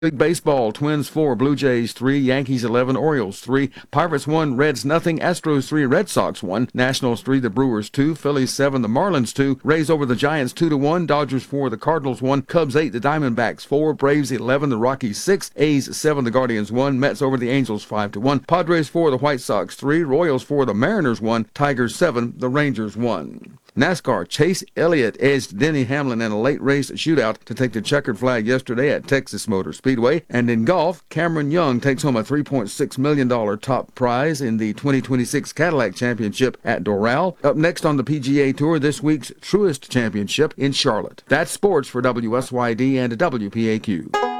League Baseball, Twins 4, Blue Jays 3, Yankees 11, Orioles 3, Pirates 1, Reds nothing, Astros 3, Red Sox 1, Nationals 3, the Brewers 2, Phillies 7, the Marlins 2, Rays over the Giants 2-1, Dodgers 4, the Cardinals 1, Cubs 8, the Diamondbacks 4, Braves 11, the Rockies 6, A's 7, the Guardians 1, Mets over the Angels 5-1, Padres 4, the White Sox 3, Royals 4, the Mariners 1, Tigers 7, the Rangers 1. NASCAR, Chase Elliott edged Denny Hamlin in a late race shootout to take the checkered flag yesterday at Texas Motor Speedway. And in golf, Cameron Young takes home a $3.6 million top prize in the 2026 Cadillac Championship at Doral. Up next on the PGA Tour, this week's Truist Championship in Charlotte. That's sports for WSYD and WPAQ.